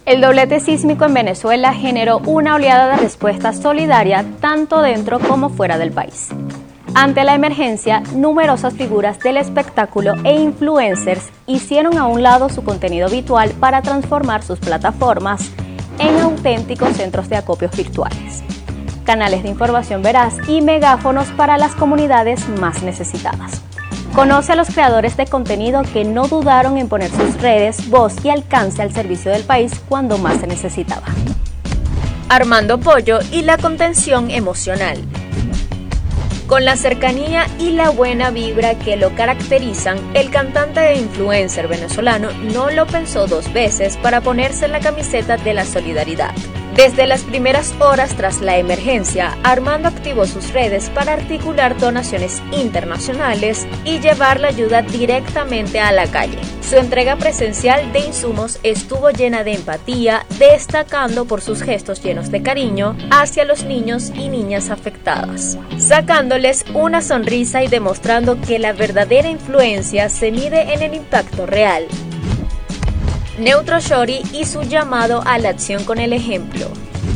El doblete sísmico en Venezuela generó una oleada de respuesta solidaria tanto dentro como fuera del país. Ante la emergencia, numerosas figuras del espectáculo e influencers hicieron a un lado su contenido habitual para transformar sus plataformas en auténticos centros de acopios virtuales, canales de información veraz y megáfonos para las comunidades más necesitadas. Conoce a los creadores de contenido que no dudaron en poner sus redes, voz y alcance al servicio del país cuando más se necesitaba. Armando Pollo y la contención emocional. Con la cercanía y la buena vibra que lo caracterizan, el cantante e influencer venezolano no lo pensó dos veces para ponerse la camiseta de la solidaridad. Desde las primeras horas tras la emergencia, Armando activó sus redes para articular donaciones internacionales y llevar la ayuda directamente a la calle. Su entrega presencial de insumos estuvo llena de empatía, destacando por sus gestos llenos de cariño hacia los niños y niñas afectadas, sacándoles una sonrisa y demostrando que la verdadera influencia se mide en el impacto real. Neutro Shorty y su llamado a la acción con el ejemplo.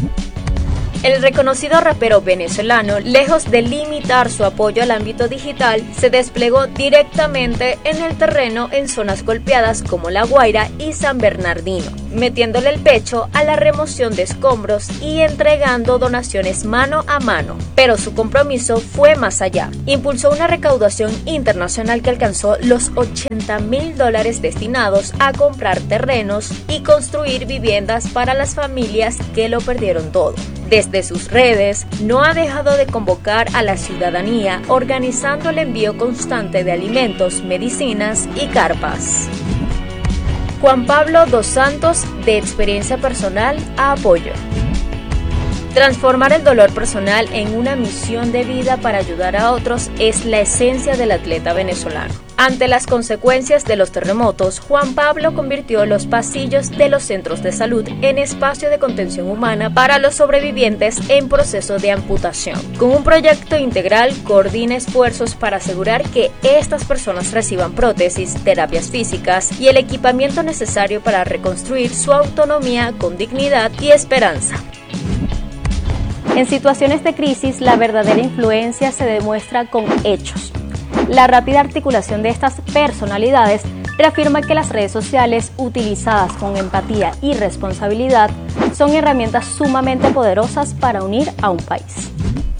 El reconocido rapero venezolano, lejos de limitar su apoyo al ámbito digital, se desplegó directamente en el terreno en zonas golpeadas como La Guaira y San Bernardino, metiéndole el pecho a la remoción de escombros y entregando donaciones mano a mano. Pero su compromiso fue más allá. Impulsó una recaudación internacional que alcanzó los $80.000 destinados a comprar terrenos y construir viviendas para las familias que lo perdieron todo. Desde sus redes, no ha dejado de convocar a la ciudadanía, organizando el envío constante de alimentos, medicinas y carpas. Juan Pablo dos Santos, de experiencia personal a apoyo. Transformar el dolor personal en una misión de vida para ayudar a otros es la esencia del atleta venezolano. Ante las consecuencias de los terremotos, Juan Pablo convirtió los pasillos de los centros de salud en espacio de contención humana para los sobrevivientes en proceso de amputación. Con un proyecto integral, coordina esfuerzos para asegurar que estas personas reciban prótesis, terapias físicas y el equipamiento necesario para reconstruir su autonomía con dignidad y esperanza. En situaciones de crisis, la verdadera influencia se demuestra con hechos. La rápida articulación de estas personalidades reafirma que las redes sociales, utilizadas con empatía y responsabilidad, son herramientas sumamente poderosas para unir a un país.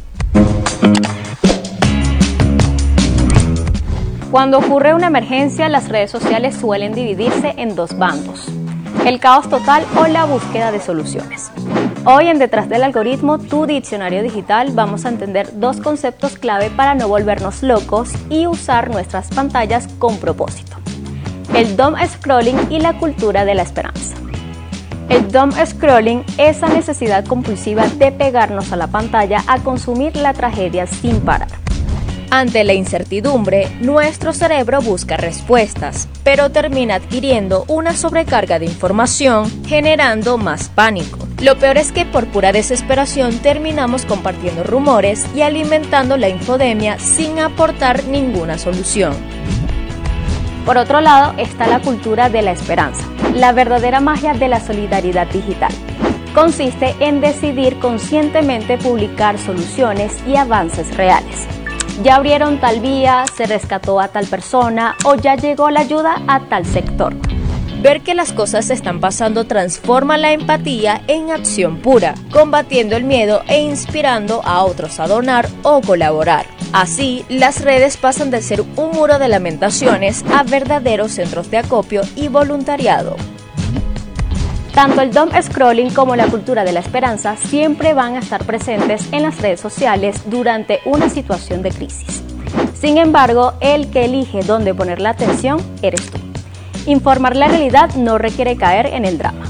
Cuando ocurre una emergencia, las redes sociales suelen dividirse en dos bandos: el caos total o la búsqueda de soluciones. Hoy en Detrás del Algoritmo, tu diccionario digital, vamos a entender dos conceptos clave para no volvernos locos y usar nuestras pantallas con propósito: el doom scrolling y la cultura de la esperanza. El doom scrolling es la necesidad compulsiva de pegarnos a la pantalla a consumir la tragedia sin parar. Ante la incertidumbre, nuestro cerebro busca respuestas, pero termina adquiriendo una sobrecarga de información, generando más pánico. Lo peor es que por pura desesperación terminamos compartiendo rumores y alimentando la infodemia sin aportar ninguna solución. Por otro lado está la cultura de la esperanza, la verdadera magia de la solidaridad digital. Consiste en decidir conscientemente publicar soluciones y avances reales. Ya abrieron tal vía, se rescató a tal persona o ya llegó la ayuda a tal sector. Ver que las cosas están pasando transforma la empatía en acción pura, combatiendo el miedo e inspirando a otros a donar o colaborar. Así, las redes pasan de ser un muro de lamentaciones a verdaderos centros de acopio y voluntariado. Tanto el doom scrolling como la cultura de la esperanza siempre van a estar presentes en las redes sociales durante una situación de crisis. Sin embargo, el que elige dónde poner la atención eres tú. Informar la realidad no requiere caer en el drama.